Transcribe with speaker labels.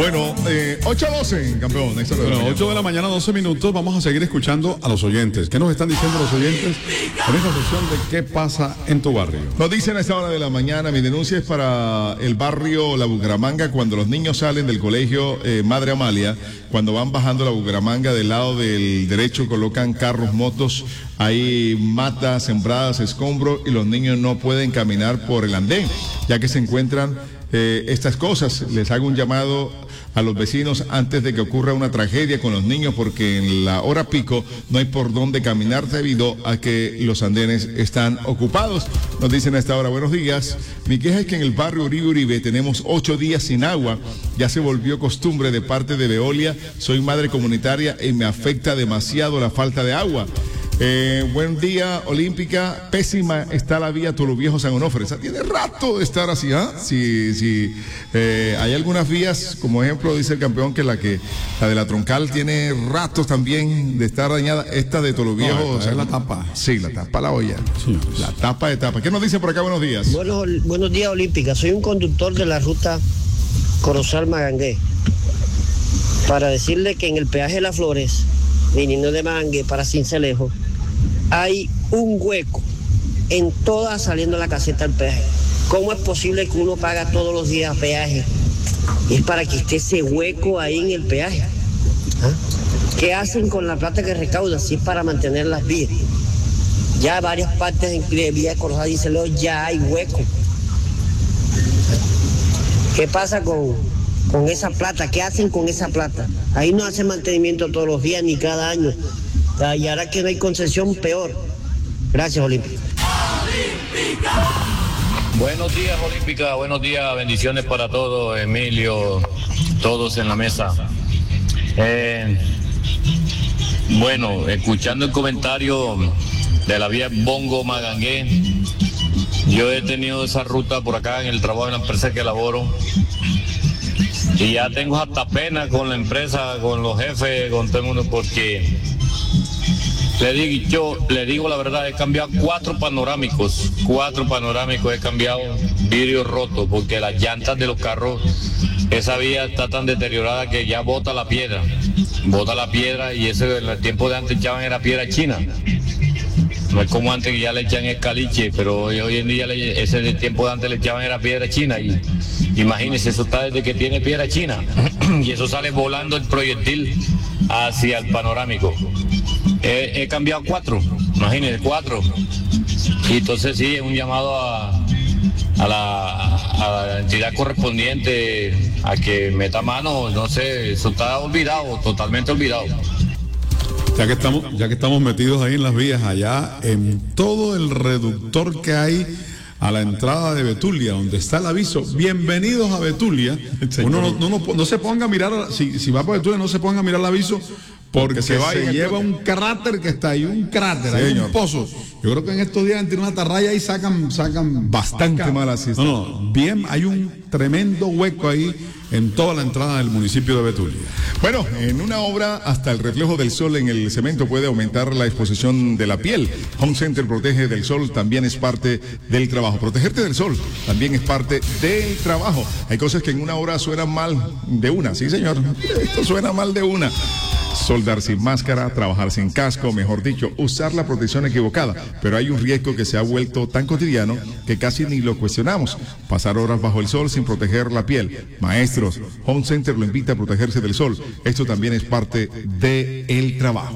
Speaker 1: Bueno, 8:12, campeón.
Speaker 2: Bueno, 8 de la mañana, 12 minutos. Vamos a seguir escuchando a los oyentes. ¿Qué nos están diciendo los oyentes en esta sesión de qué pasa en tu barrio?
Speaker 1: Nos dicen a esta hora de la mañana, mi denuncia es para el barrio La Bucaramanga, cuando los niños salen del colegio Madre Amalia, cuando van bajando la Bucaramanga del lado del derecho colocan carros, motos, hay matas sembradas, escombros y los niños no pueden caminar por el andén, ya que se encuentran estas cosas. Les hago un llamado a los vecinos antes de que ocurra una tragedia con los niños, porque en la hora pico no hay por dónde caminar debido a que los andenes están ocupados. Nos dicen a esta hora, buenos días, mi queja es que en el barrio Uribe tenemos 8 días sin agua, ya se volvió costumbre de parte de Veolia, soy madre comunitaria y me afecta demasiado la falta de agua. Buen día, Olímpica. Pésima está la vía Tolo Viejo San Onofre. Esa tiene rato de estar así, ¿ah? Sí. Hay algunas vías, como ejemplo, dice el campeón, que la de la Troncal tiene ratos también de estar dañada. Esta de Tolo Viejo.
Speaker 2: Es la tapa.
Speaker 1: Sí, la tapa la olla. Sí. La tapa de tapa. ¿Qué nos dice por acá? Buenos días.
Speaker 3: Buenos días, Olímpica. Soy un conductor de la ruta Corozal-Magangué. Para decirle que en el peaje de Las Flores, viniendo de Magangué para Sincelejo, hay un hueco en toda saliendo la caseta del peaje. ¿Cómo es posible que uno paga todos los días peaje? Es para que esté ese hueco ahí en el peaje. ¿Ah? ¿Qué hacen con la plata que recaudan? Si es para mantener las vías. Ya varias partes de vía de Corozal y Sincelejo ya hay hueco. ¿Qué pasa con esa plata? ¿Qué hacen con esa plata? Ahí no hacen mantenimiento todos los días ni cada año. Y ahora que no hay concesión, peor. Gracias, Olímpica.
Speaker 4: Buenos días, Olímpica. Buenos días. Bendiciones para todos, Emilio, todos en la mesa. Bueno, escuchando el comentario de la vía Bongo-Magangué, yo he tenido esa ruta por acá en el trabajo en la empresa que laboro. Y ya tengo hasta pena con la empresa, con los jefes, con todo el mundo, porque yo le digo la verdad, he cambiado 4 panorámicos he cambiado, vidrios rotos, porque las llantas de los carros, esa vía está tan deteriorada que ya bota la piedra y eso en el tiempo de antes echaban era piedra china. No es como antes que ya le echan escaliche, pero hoy en día ese del tiempo de antes le echaban era piedra china y imagínense, eso está desde que tiene piedra china y eso sale volando el proyectil hacia el panorámico. He cambiado 4, imagínense, 4. Y entonces sí, es un llamado a la entidad correspondiente a que meta mano, no sé, eso está olvidado, totalmente olvidado.
Speaker 2: Ya que estamos metidos ahí en las vías, allá en todo el reductor que hay a la entrada de Betulia, donde está el aviso, bienvenidos a Betulia. Uno no se ponga a mirar, si va por Betulia, no se ponga a mirar el aviso, porque se lleva un cráter que está ahí, un pozo. Yo creo que en estos días tienen una atarraya y sacan
Speaker 1: bastante mal así.
Speaker 2: Bien, hay un tremendo hueco ahí en toda la entrada del municipio de Betulia.
Speaker 1: Bueno, en una obra, hasta el reflejo del sol en el cemento puede aumentar la exposición de la piel. Home Center protege del sol, también es parte del trabajo. Protegerte del sol también es parte del trabajo. Hay cosas que en una hora suenan mal de una, sí señor, esto suena mal de una. Soldar sin máscara, trabajar sin casco, mejor dicho, usar la protección equivocada. Pero hay un riesgo que se ha vuelto tan cotidiano que casi ni lo cuestionamos. Pasar horas bajo el sol sin proteger la piel. Maestros, Home Center lo invita a protegerse del sol. Esto también es parte del trabajo.